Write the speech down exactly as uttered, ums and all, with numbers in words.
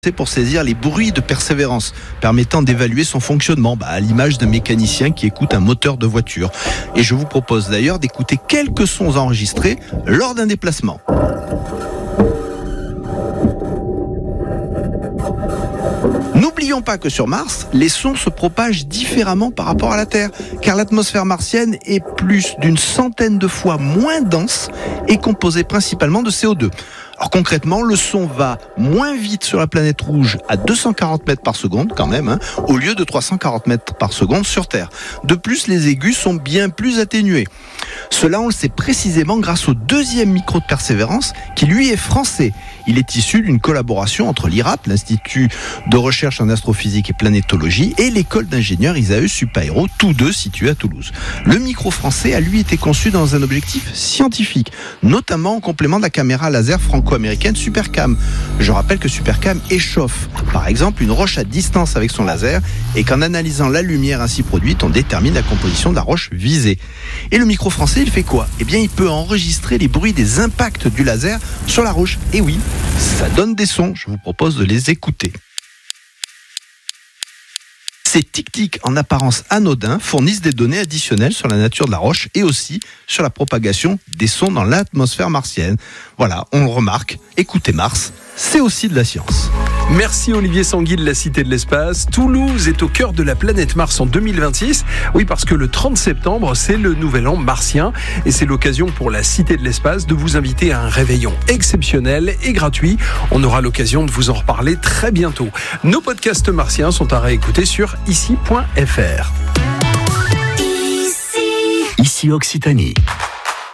C'est pour saisir les bruits de Persévérance, permettant d'évaluer son fonctionnement, bah, à l'image d'un mécanicien qui écoute un moteur de voiture. Et je vous propose d'ailleurs d'écouter quelques sons enregistrés lors d'un déplacement. N'oublions pas que sur Mars, les sons se propagent différemment par rapport à la Terre, car l'atmosphère martienne est plus d'une centaine de fois moins dense et composée principalement de C O deux. Alors concrètement, le son va moins vite sur la planète rouge à deux cent quarante mètres par seconde quand même, hein, au lieu de trois cent quarante mètres par seconde sur Terre. De plus, les aigus sont bien plus atténués. Cela, on le sait précisément grâce au deuxième micro de Persévérance, qui lui est français. Il est issu d'une collaboration entre l'I R A P, l'Institut de recherche en astrophysique et planétologie, et l'école d'ingénieurs Isae Supaéro, tous deux situés à Toulouse. Le micro français a lui été conçu dans un objectif scientifique, notamment en complément de la caméra laser franco-américaine Supercam. Je rappelle que Supercam échauffe, par exemple, une roche à distance avec son laser, et qu'en analysant la lumière ainsi produite, on détermine la composition de la roche visée. Et le micro français, il fait quoi ? Eh bien, il peut enregistrer les bruits des impacts du laser sur la roche. Et oui, ça donne des sons, je vous propose de les écouter. Ces tic-tic en apparence anodins fournissent des données additionnelles sur la nature de la roche et aussi sur la propagation des sons dans l'atmosphère martienne. Voilà, on le remarque, écoutez Mars, c'est aussi de la science. Merci Olivier Sanguy de la Cité de l'Espace. Toulouse est au cœur de la planète Mars en deux mille vingt-six. Oui, parce que le trente septembre, c'est le nouvel an martien. Et c'est l'occasion pour la Cité de l'Espace de vous inviter à un réveillon exceptionnel et gratuit. On aura l'occasion de vous en reparler très bientôt. Nos podcasts martiens sont à réécouter sur ici point f r. Ici Occitanie.